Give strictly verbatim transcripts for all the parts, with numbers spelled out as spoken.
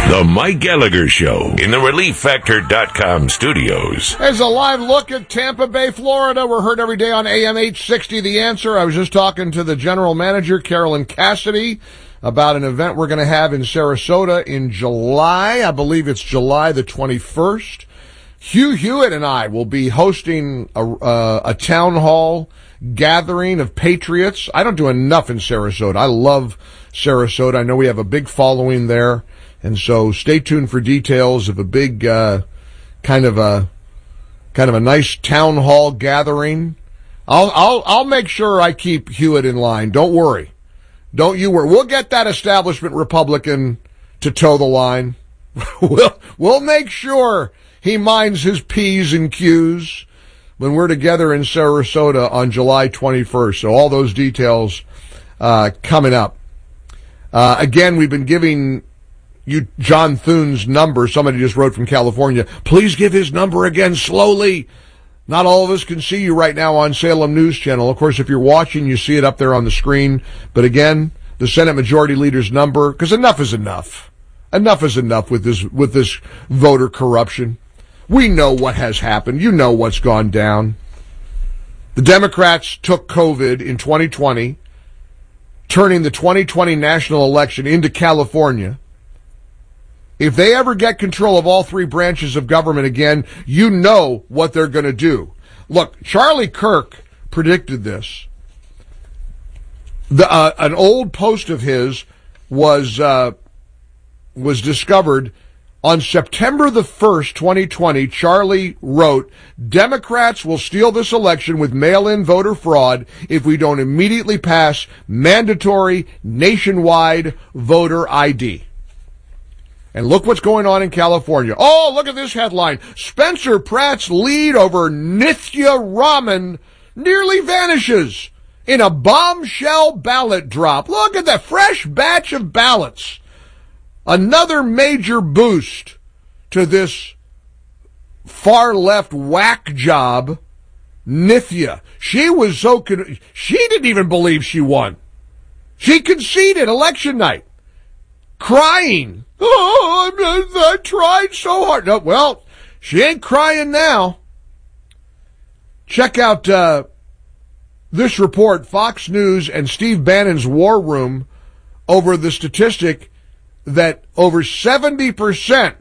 The Mike Gallagher Show in the relief factor dot com studios. There's a live look at Tampa Bay, Florida. We're heard every day on A M eight sixty, The Answer. I was just talking to the general manager, Carolyn Cassidy, about an event we're going to have in Sarasota in July. I believe it's July the twenty-first. Hugh Hewitt and I will be hosting a, uh, a town hall gathering of patriots. I don't do enough in Sarasota. I love Sarasota. I know we have a big following there. And so stay tuned for details of a big, uh, kind of a, kind of a nice town hall gathering. I'll, I'll, I'll make sure I keep Hewitt in line. Don't worry. Don't you worry. We'll get that establishment Republican to toe the line. we'll, we'll make sure he minds his P's and Q's when we're together in Sarasota on July twenty-first. So all those details, uh, coming up. Uh, again, we've been giving you John Thune's number. Somebody just wrote from California. Please give his number again slowly. Not all of us can see you right now on Salem News Channel. Of course, if you're watching, you see it up there on the screen. But again, the Senate Majority Leader's number, because enough is enough. Enough is enough with this, with this voter corruption. We know what has happened. You know what's gone down. The Democrats took COVID in twenty twenty, turning the twenty twenty national election into California. If they ever get control of all three branches of government again, you know what they're going to do. Look, Charlie Kirk predicted this. The, uh, an old post of his was uh, was discovered on September the first, twenty twenty. Charlie wrote, Democrats will steal this election with mail-in voter fraud if we don't immediately pass mandatory nationwide voter I D. And look what's going on in California. Oh, look at this headline. Spencer Pratt's lead over Nithya Raman nearly vanishes in a bombshell ballot drop. Look at that fresh batch of ballots. Another major boost to this far-left whack job, Nithya. She was so, con- she didn't even believe she won. She conceded election night, crying. Oh, I, I tried so hard. No, well, she ain't crying now. Check out uh, this report, Fox News and Steve Bannon's War Room, over the statistic that over seventy percent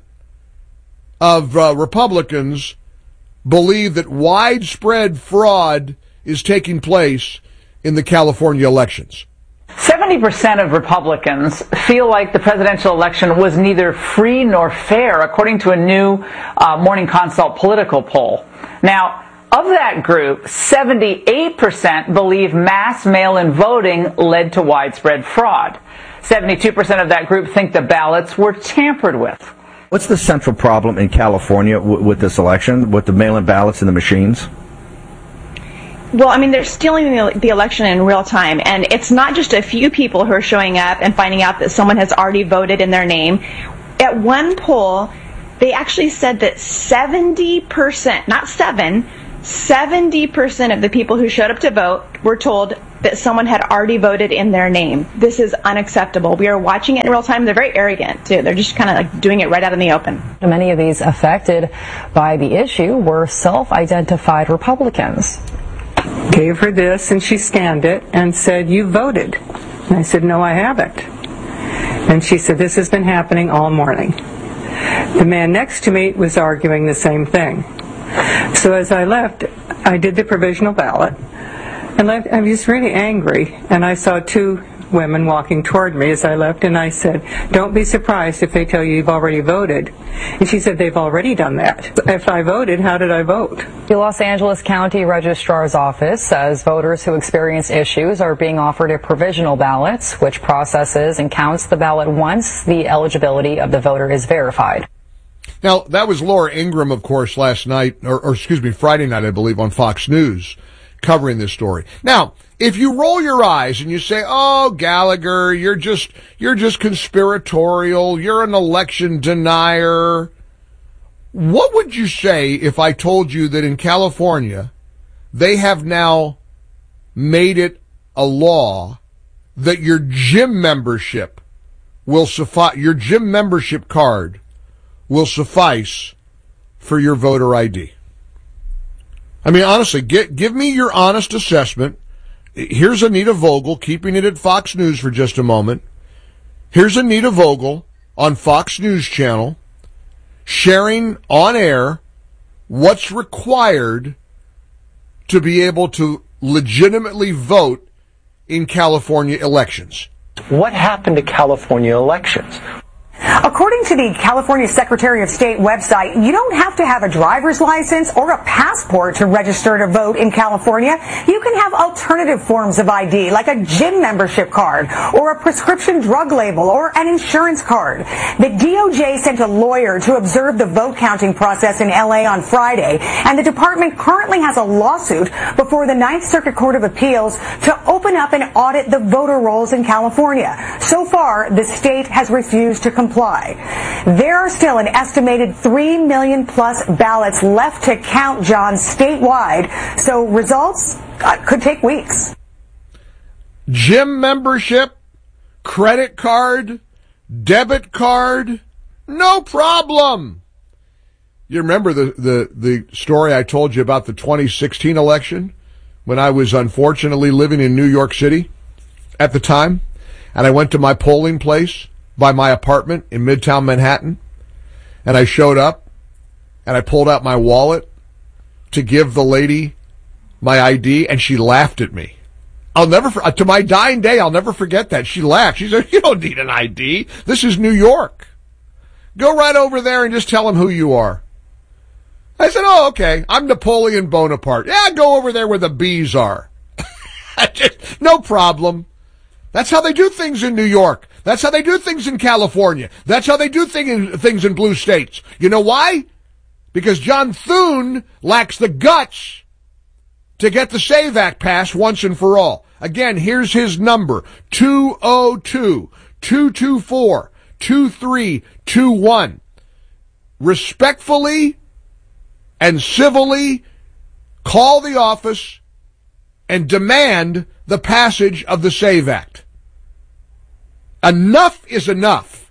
of uh, Republicans believe that widespread fraud is taking place in the California elections. seventy percent of Republicans feel like the presidential election was neither free nor fair, according to a new uh, Morning Consult political poll. Now, of that group, seventy-eight percent believe mass mail-in voting led to widespread fraud. seventy-two percent of that group think the ballots were tampered with. What's the central problem in California w- with this election, with the mail-in ballots and the machines? Well, I mean, they're stealing the, the election in real time, and it's not just a few people who are showing up and finding out that someone has already voted in their name. At one poll, they actually said that seventy percent, not seven, seventy percent of the people who showed up to vote were told that someone had already voted in their name. This is unacceptable. We are watching it in real time. They're very arrogant, too. They're just kind of like doing it right out in the open. Many of these affected by the issue were self-identified Republicans. Gave her this, and she scanned it and said, "You voted." And I said, "No, I haven't." And she said, "This has been happening all morning." The man next to me was arguing the same thing. So as I left, I did the provisional ballot, and left, I was really angry, and I saw two women walking toward me as I left, and I said, "Don't be surprised if they tell you you've already voted." And she said, "They've already done that." If I voted, how did I vote? The Los Angeles County Registrar's Office says voters who experience issues are being offered a provisional ballot, which processes and counts the ballot once the eligibility of the voter is verified. Now, that was Laura Ingraham, of course, last night, or, or excuse me, Friday night, I believe, on Fox News, covering this story. Now, if you roll your eyes and you say, "Oh, Gallagher, you're just, you're just conspiratorial, you're an election denier," what would you say if I told you that in California, they have now made it a law that your gym membership will suffice, your gym membership card will suffice for your voter I D. I mean, honestly, get, give me your honest assessment. Here's Anita Vogel, keeping it at Fox News for just a moment. Here's Anita Vogel on Fox News Channel sharing on air what's required to be able to legitimately vote in California elections. What happened to California elections? According to the California Secretary of State website, you don't have to have a driver's license or a passport to register to vote in California. You can have alternative forms of I D, like a gym membership card or a prescription drug label or an insurance card. The D O J sent a lawyer to observe the vote counting process in L A on Friday, and the department currently has a lawsuit before the Ninth Circuit Court of Appeals to open up and audit the voter rolls in California. So far, the state has refused to comply. There are still an estimated three million plus ballots left to count, John, statewide, so results uh, could take weeks. Gym membership, credit card, debit card, no problem. You remember the, the, the story I told you about the twenty sixteen election when I was unfortunately living in New York City at the time, and I went to my polling place by my apartment in Midtown Manhattan, and I showed up, and I pulled out my wallet to give the lady my I D, and she laughed at me. I'll never, to my dying day, I'll never forget that. She laughed. She said, "You don't need an I D. This is New York. Go right over there and just tell them who you are." I said, "Oh, okay. I'm Napoleon Bonaparte. Yeah, go over there where the bees are." Just, no problem. That's how they do things in New York. That's how they do things in California. That's how they do thing in, things in blue states. You know why? Because John Thune lacks the guts to get the SAVE Act passed once and for all. Again, here's his number, two oh two, two two four, two three two one. Respectfully and civilly call the office and demand the passage of the SAVE Act. Enough is enough.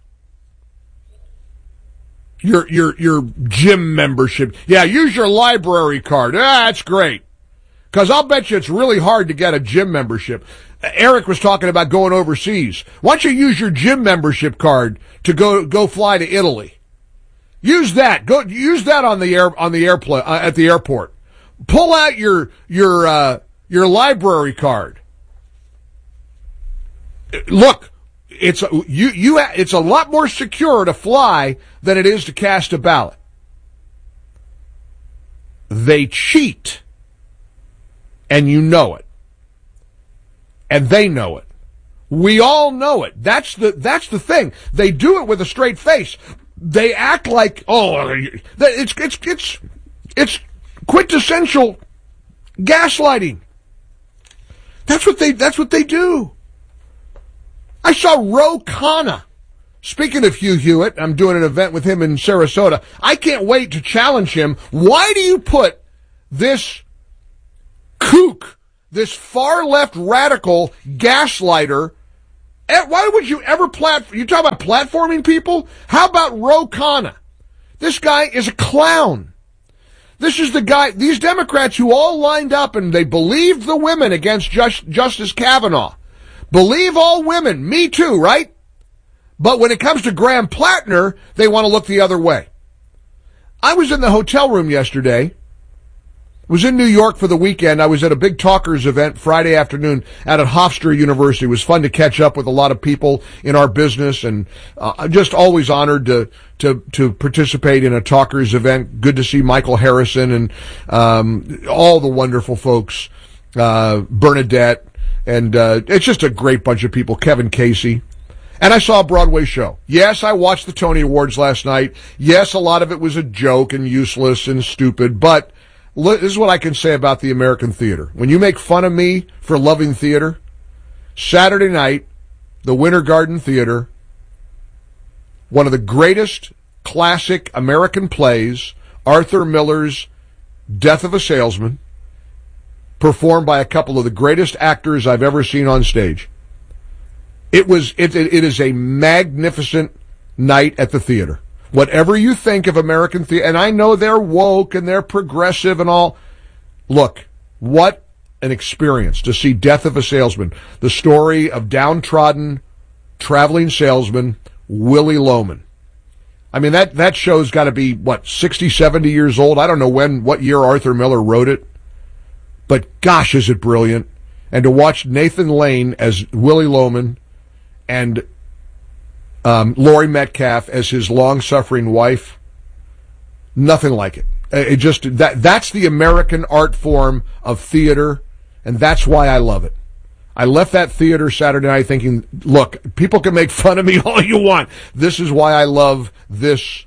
Your your your gym membership. Yeah, use your library card. Ah, that's great. Because I'll bet you it's really hard to get a gym membership. Eric was talking about going overseas. Why don't you use your gym membership card to go go fly to Italy? Use that. Go use that on the air on the airplane uh, at the airport. Pull out your your uh, your library card. Look, it's you you it's a lot more secure to fly than it is to cast a ballot. They cheat, and you know it. And they know it. We all know it. That's the that's the thing. They do it with a straight face. They act like, oh, it's it's it's it's quintessential gaslighting. That's what they that's what they do. I saw Ro Khanna. Speaking of Hugh Hewitt, I'm doing an event with him in Sarasota. I can't wait to challenge him. Why do you put this kook, this far-left radical gaslighter, why would you ever plat? You talk about platforming people? How about Ro Khanna? This guy is a clown. This is the guy, these Democrats who all lined up and they believed the women against Just, Justice Kavanaugh. Believe all women. Me too, right? But when it comes to Graham Plattner, they want to look the other way. I was in the hotel room yesterday. Was in New York for the weekend. I was at a big talkers event Friday afternoon out at Hofstra University. It was fun to catch up with a lot of people in our business, and uh, I'm just always honored to to to participate in a talkers event. Good to see Michael Harrison and um, all the wonderful folks, uh, Bernadette, and uh, it's just a great bunch of people. Kevin Casey. And I saw a Broadway show. Yes, I watched the Tony Awards last night. Yes, a lot of it was a joke and useless and stupid, but this is what I can say about the American theater. When you make fun of me for loving theater, Saturday night, the Winter Garden Theater, one of the greatest classic American plays, Arthur Miller's Death of a Salesman, performed by a couple of the greatest actors I've ever seen on stage. It was, it, it is a magnificent night at the theater. Whatever you think of American theater, and I know they're woke and they're progressive and all. Look, what an experience to see Death of a Salesman, the story of downtrodden traveling salesman Willy Loman. I mean, that, that show's got to be, what, sixty, seventy years old? I don't know when, what year Arthur Miller wrote it. But gosh, is it brilliant. And to watch Nathan Lane as Willy Loman and um, Laurie Metcalf as his long-suffering wife, nothing like it. It just, that, that's the American art form of theater, and that's why I love it. I left that theater Saturday night thinking, look, people can make fun of me all you want. This is why I love this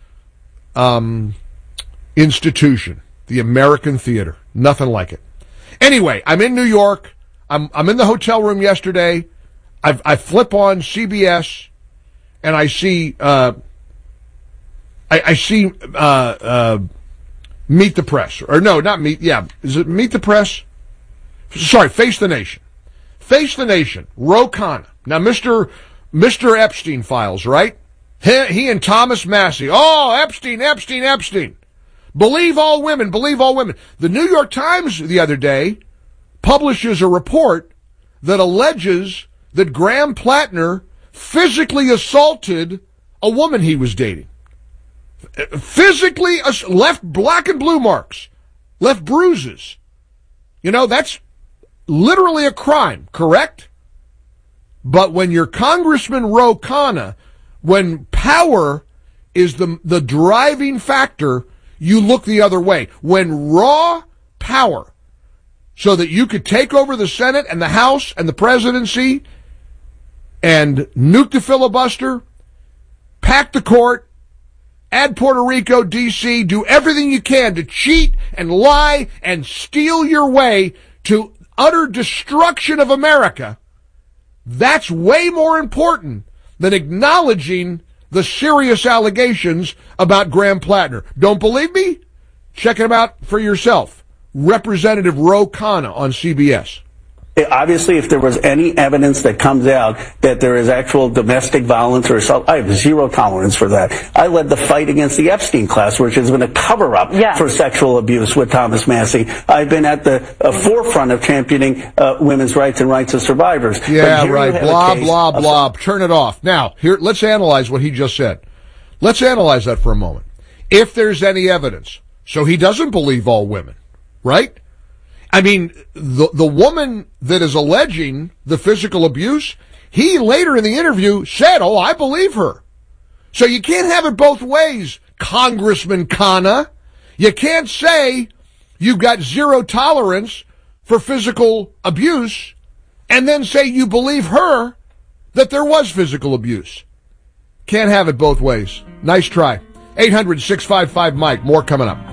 um, institution, the American theater. Nothing like it. Anyway, I'm in New York. I'm I'm in the hotel room yesterday. I I flip on C B S, and I see uh, I, I see uh, uh, Meet the Press, or no, not Meet. Yeah, is it Meet the Press? Sorry, Face the Nation. Face the Nation. Ro Khanna. Now, Mister Mister Epstein files, right? He, he and Thomas Massie. Oh, Epstein, Epstein, Epstein. Believe all women, believe all women. The New York Times the other day publishes a report that alleges that Graham Plattner physically assaulted a woman he was dating. Physically ass- left black and blue marks, left bruises. You know, that's literally a crime, correct? But when you're Congressman Ro Khanna, when power is the the driving factor, you look the other way. When raw power, so that you could take over the Senate and the House and the presidency and nuke the filibuster, pack the court, add Puerto Rico, D C, do everything you can to cheat and lie and steal your way to utter destruction of America, that's way more important than acknowledging the serious allegations about Graham Plattner. Don't believe me? Check it out for yourself. Representative Ro Khanna on C B S. Obviously, if there was any evidence that comes out that there is actual domestic violence or assault, I have zero tolerance for that. I led the fight against the Epstein class, which has been a cover-up yeah. for sexual abuse with Thomas Massie. I've been at the uh, forefront of championing uh, women's rights and rights of survivors. Yeah, right. Blah, blah, blah. Turn it off. Now, here, let's analyze what he just said. Let's analyze that for a moment. If there's any evidence. So he doesn't believe all women, right? I mean, the the woman that is alleging the physical abuse, he later in the interview said, oh, I believe her. So you can't have it both ways, Congressman Khanna. You can't say you've got zero tolerance for physical abuse and then say you believe her that there was physical abuse. Can't have it both ways. Nice try. eight hundred, six five five, Mike. More coming up.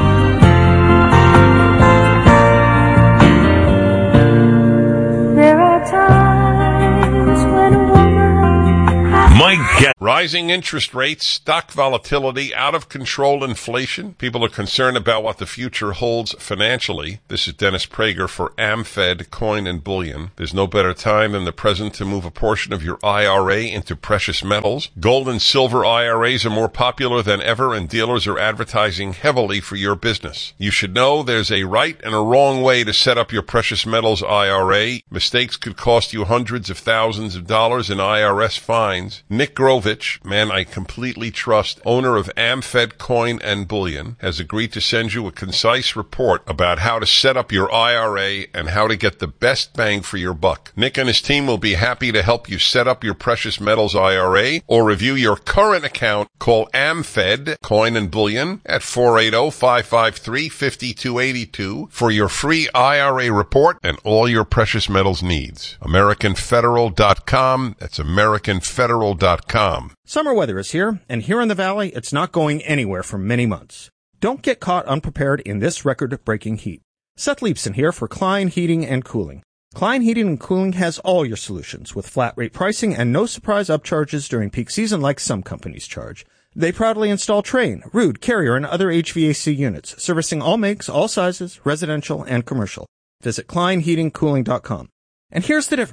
Mike Get- Rising interest rates, stock volatility, out of control inflation. People are concerned about what the future holds financially. This is Dennis Prager for AmFed Coin and Bullion. There's no better time than the present to move a portion of your I R A into precious metals. Gold and silver I R As are more popular than ever, and dealers are advertising heavily for your business. You should know there's a right and a wrong way to set up your precious metals I R A. Mistakes could cost you hundreds of thousands of dollars in I R S fines. Nick Grovich, man I completely trust, owner of AmFed Coin and Bullion, has agreed to send you a concise report about how to set up your I R A and how to get the best bang for your buck. Nick and his team will be happy to help you set up your precious metals I R A or review your current account. Call AmFed Coin and Bullion at four eight zero, five five three, five two eight two for your free I R A report and all your precious metals needs. American Federal dot com. That's American Federal dot com. Summer weather is here, and here in the Valley, it's not going anywhere for many months. Don't get caught unprepared in this record-breaking heat. Seth Leibson here for Klein Heating and Cooling. Klein Heating and Cooling has all your solutions with flat-rate pricing and no surprise upcharges during peak season like some companies charge. They proudly install Trane, Ruud, Carrier, and other H V A C units, servicing all makes, all sizes, residential and commercial. Visit Klein Heating Cooling dot com. And here's the difference.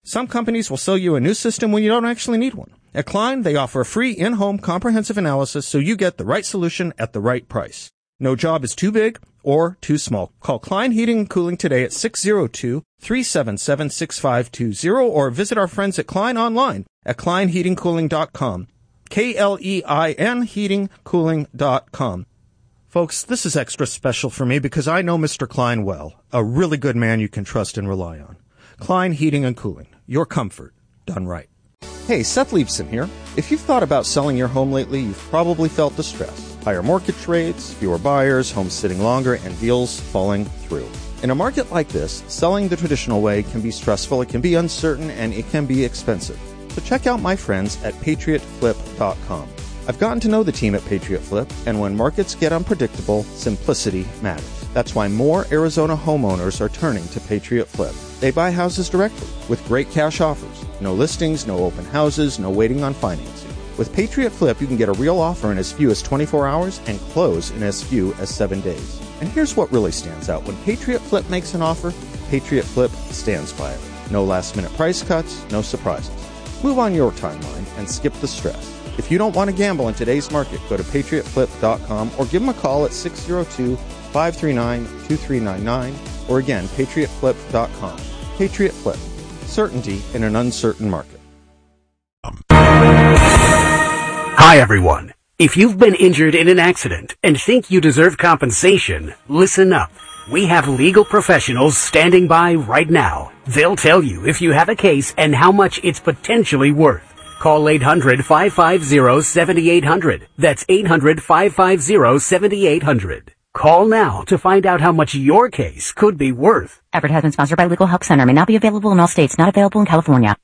Some companies will sell you a new system when you don't actually need one. At Klein, they offer a free in-home comprehensive analysis so you get the right solution at the right price. No job is too big or too small. Call Klein Heating and Cooling today at six oh two, three seven seven, six five two zero or visit our friends at Klein online at klein heating cooling dot com. K L E I N heating cooling dot com. Folks, this is extra special for me because I know Mister Klein well, a really good man you can trust and rely on. Klein Heating and Cooling. Your comfort done right. Hey, Seth Leibson here. If you've thought about selling your home lately, you've probably felt the stress. Higher mortgage rates, fewer buyers, homes sitting longer, and deals falling through. In a market like this, selling the traditional way can be stressful, it can be uncertain, and it can be expensive. So check out my friends at patriot flip dot com. I've gotten to know the team at Patriot Flip, and when markets get unpredictable, simplicity matters. That's why more Arizona homeowners are turning to Patriot Flip. They buy houses directly with great cash offers. No listings, no open houses, no waiting on financing. With Patriot Flip, you can get a real offer in as few as twenty-four hours and close in as few as seven days. And here's what really stands out. When Patriot Flip makes an offer, Patriot Flip stands by it. No last-minute price cuts, no surprises. Move on your timeline and skip the stress. If you don't want to gamble in today's market, go to patriot flip dot com or give them a call at six oh two, five three nine, two three nine nine or again, patriot flip dot com. Patriot Flip. Certainty in an uncertain market. Hi, everyone. If you've been injured in an accident and think you deserve compensation, listen up. We have legal professionals standing by right now. They'll tell you if you have a case and how much it's potentially worth. Call eight hundred, five five zero, seven eight zero zero. That's eight hundred, five five zero, seven eight zero zero. Call now to find out how much your case could be worth. Advertisement sponsored by Legal Help Center. May not be available in all states. Not available in California.